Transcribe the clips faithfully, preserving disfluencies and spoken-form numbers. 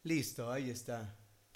Listo, ahí está.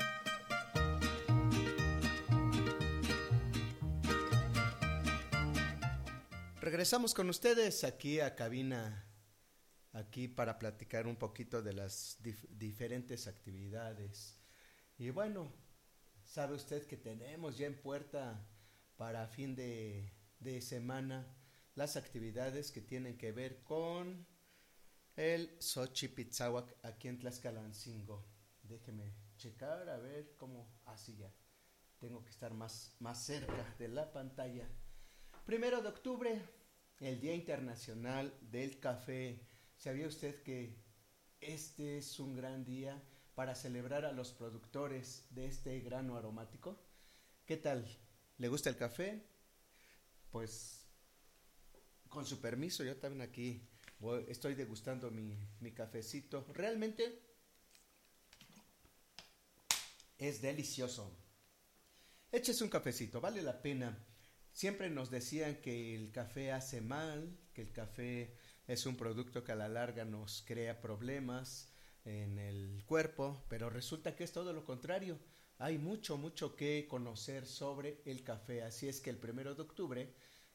Regresamos con ustedes aquí a cabina, aquí para platicar un poquito de las dif- diferentes actividades. Y bueno, sabe usted que tenemos ya en puerta para fin de, de semana las actividades que tienen que ver con el Xochipitzahuac aquí en Tlaxcalancingo. Déjeme checar a ver cómo. Así ah, ya. Tengo que estar más, más cerca de la pantalla. Primero de octubre, el Día Internacional del Café. ¿Sabía usted que este es un gran día para celebrar a los productores de este grano aromático? ¿Qué tal? ¿Le gusta el café? Pues con su permiso, yo también aquí voy- estoy degustando mi, mi cafecito. Realmente es delicioso. Échese un cafecito, vale la pena. Siempre nos decían que el café hace mal, que el café es un producto que a la larga nos crea problemas en el cuerpo, pero resulta que es todo lo contrario. Hay mucho, mucho que conocer sobre el café, así es que el primero de octubre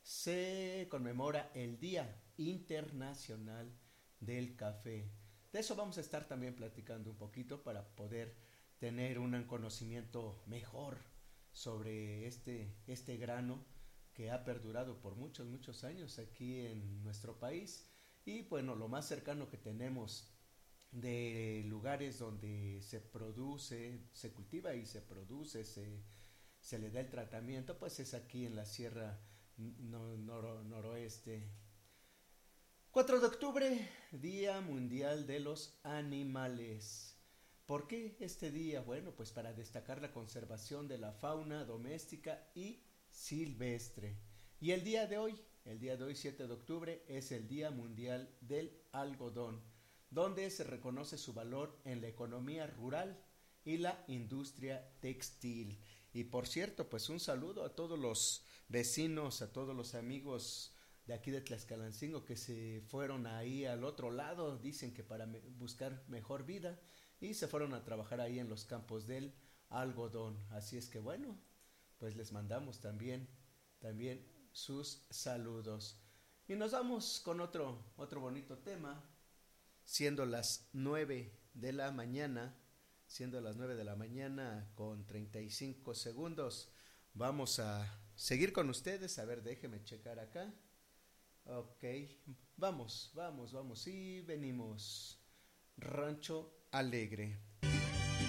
se conmemora el Día Internacional del Café. De eso vamos a estar también platicando un poquito para poder tener un conocimiento mejor sobre este, este grano que ha perdurado por muchos, muchos años aquí en nuestro país. Y bueno, lo más cercano que tenemos de lugares donde se produce, se cultiva y se produce, se, se le da el tratamiento, pues es aquí en la Sierra no, noro, Noroeste. cuatro de octubre, Día Mundial de los Animales. ¿Por qué este día? Bueno, pues para destacar la conservación de la fauna doméstica y silvestre. Y el día de hoy, el día de hoy, siete de octubre, es el Día Mundial del Algodón, donde se reconoce su valor en la economía rural y la industria textil. Y por cierto, pues un saludo a todos los vecinos, a todos los amigos de aquí de Tlaxcalancingo que se fueron ahí al otro lado, dicen que para me buscar mejor vida, y se fueron a trabajar ahí en los campos del algodón. Así es que bueno, pues les mandamos también, también sus saludos. Y nos vamos con otro, otro bonito tema, siendo las nueve de la mañana, siendo las nueve de la mañana con treinta y cinco segundos. Vamos a seguir con ustedes, a ver, déjeme checar acá. Ok, vamos, vamos, vamos y venimos. Rancho Alegre.